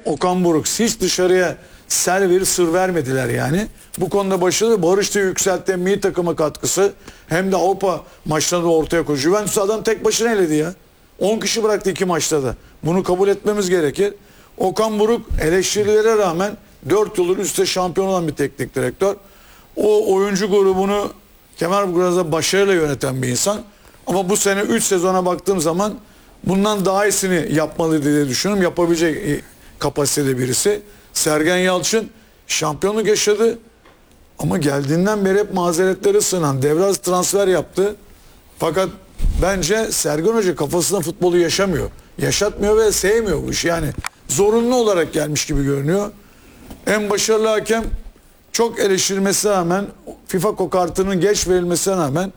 Okan Buruk hiç dışarıya sır vermediler yani. Bu konuda başarılı. Barış da yükseltti, hem milli takıma katkısı hem de Avrupa maçlarında ortaya koyuyor. Juventus adam tek başına eledi ya. 10 kişi bıraktı 2 maçta da. Bunu kabul etmemiz gerekir. Okan Buruk eleştirilere rağmen 4 yıldır üstte şampiyon olan bir teknik direktör. O oyuncu grubunu Kemerburgaz'da başarıyla yöneten bir insan. Ama bu sene 3 sezona baktığım zaman bundan daha iyisini yapmalı diye düşünüyorum. Yapabilecek kapasitede birisi. Sergen Yalçın şampiyonluk yaşadı. Ama geldiğinden beri hep mazeretleri sınan. Devre arası transfer yaptı. Fakat bence Sergen Hoca kafasında futbolu yaşamıyor. Yaşatmıyor ve sevmiyor bu işi. Yani zorunlu olarak gelmiş gibi görünüyor. En başarılı hakem, çok eleştirilmesine rağmen, FIFA kokartının geç verilmesine rağmen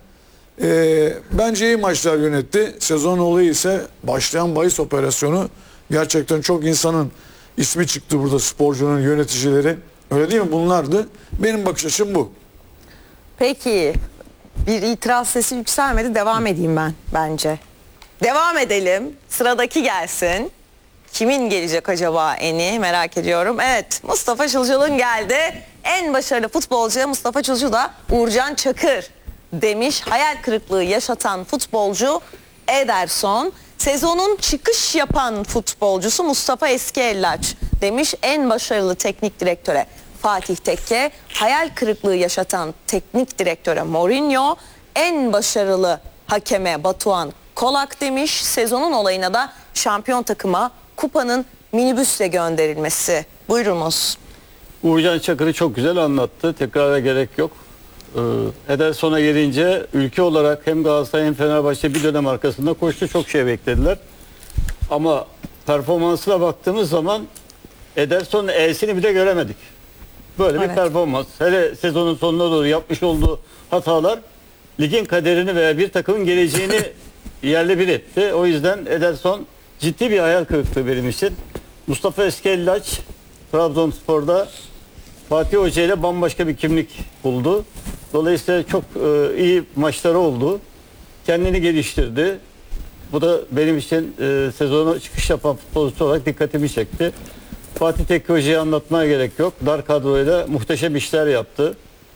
bence iyi maçlar yönetti. Sezon olayı ise başlayan bahis operasyonu, gerçekten çok insanın ismi çıktı burada, sporcunun, yöneticileri. Öyle değil mi? Bunlardı. Benim bakış açım bu. Peki bir itiraz sesi yükselmedi. Devam edeyim ben bence. Devam edelim. Sıradaki gelsin. Kimin gelecek acaba eni merak ediyorum. Evet, Mustafa Çılcıl'ın geldi. En başarılı futbolcu Mustafa Çılcıl da Uğurcan Çakır demiş. Hayal kırıklığı yaşatan futbolcu Ederson. Sezonun çıkış yapan futbolcusu Mustafa Eskiellaç demiş en başarılı teknik direktöre Fatih Tekke. Hayal kırıklığı yaşatan teknik direktöre Mourinho. En başarılı hakeme Batuhan Kolak demiş. Sezonun olayına da şampiyon takıma kupanın minibüsle gönderilmesi. Buyurunuz. Uğurcan Çakır'ı çok güzel anlattı. Tekrara gerek yok. Ederson'a gelince ülke olarak hem Galatasaray hem Fenerbahçe bir dönem arkasında koştu. Çok şey beklediler. Ama performansına baktığımız zaman Ederson'un E'sini bile göremedik. Böyle bir performans. Hele sezonun sonuna doğru yapmış olduğu hatalar ligin kaderini veya bir takımın geleceğini yerle bir etti. O yüzden Ederson ciddi bir hayal kırıklığı benim için. Mustafa Eskiellaç Trabzonspor'da Fatih Hoca ile bambaşka bir kimlik buldu. Dolayısıyla çok iyi maçları oldu. Kendini geliştirdi. Bu da benim için sezonu çıkış yapan futbolcu olarak dikkatimi çekti. Fatih Tekke Hoca'yı anlatmaya gerek yok. Dar kadroyla muhteşem işler yaptı.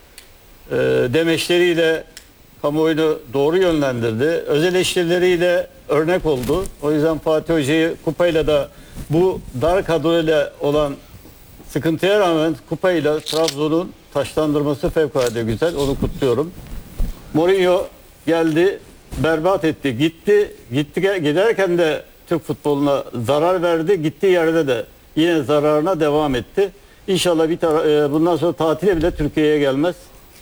Demeçleriyle kamuoyunu doğru yönlendirdi. Öz eleştirileriyle örnek oldu. O yüzden Fatih Hoca'yı kupayla da bu dar kadroyla olan sıkıntıya rağmen kupayla Trabzon'un taşlandırması fevkalade güzel. Onu kutluyorum. Mourinho geldi, berbat etti. Giderken de Türk futboluna zarar verdi. Gittiği yerde de yine zararına devam etti. İnşallah bundan sonra tatile bile Türkiye'ye gelmez.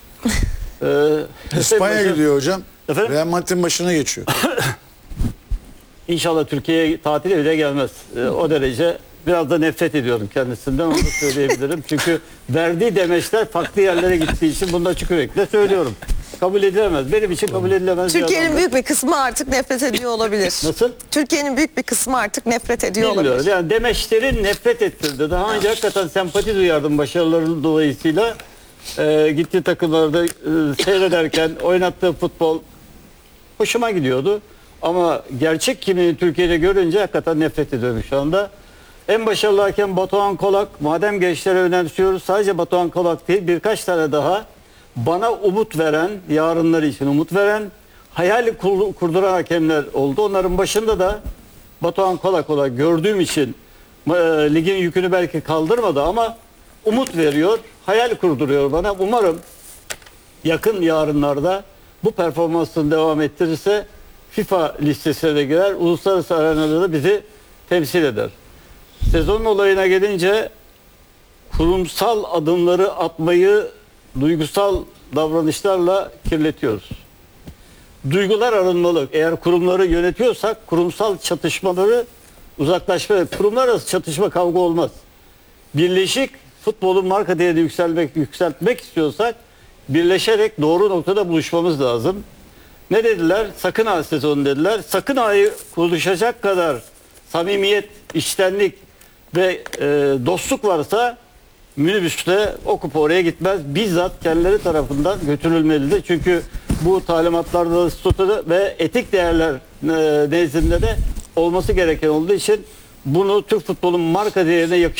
İspanya gidiyor hocam. Efendim? Real Madrid'in başına geçiyor. İnşallah Türkiye'ye tatile bile gelmez. O derece biraz da nefret ediyorum kendisinden, onu da söyleyebilirim. Çünkü verdiği demeçler farklı yerlere gittiği için bunu da açık yürekle söylüyorum. Kabul edilemez. Benim için kabul edilemez. Türkiye'nin büyük bir kısmı artık nefret ediyor olabilir. Nasıl? Türkiye'nin büyük bir kısmı artık nefret ediyor olabilir. Yani demeçlerin nefret ettirdi. Daha önce hakikaten sempati duyardım başarıları dolayısıyla. Gittiği takımlarda seyrederken oynattığı futbol hoşuma gidiyordu. Ama gerçek kimliğini Türkiye'de görünce hakikaten nefret ediyorum şu anda. En başarılı hakem Batuhan Kolak. Madem gençlere önemsiyoruz, sadece Batuhan Kolak değil, birkaç tane daha bana umut veren, yarınları için umut veren, hayal kurduran hakemler oldu. Onların başında da Batuhan Kolak olarak gördüğüm için ligin yükünü belki kaldırmadı ama umut veriyor, hayal kurduruyor bana. Umarım yakın yarınlarda bu performansını devam ettirirse FIFA listesine de girer, uluslararası arenada da bizi temsil eder. Sezonun olayına gelince kurumsal adımları atmayı duygusal davranışlarla kirletiyoruz. Duygular arınmalı. Eğer kurumları yönetiyorsak kurumsal çatışmaları uzaklaşma, kurumlar arası çatışma, kavga olmaz. Birleşik futbolun marka değerini yükseltmek istiyorsak birleşerek doğru noktada buluşmamız lazım. Ne dediler? Sakın ha sezonu dediler. Sakın ha'yı konuşacak kadar samimiyet, içtenlik ve dostluk varsa minibüste o kupa oraya gitmez. Bizzat kendileri tarafından götürülmelidir. Çünkü bu talimatlarda statüde ve etik değerler nezdinde de olması gereken olduğu için bunu Türk futbolun marka değerine yakışır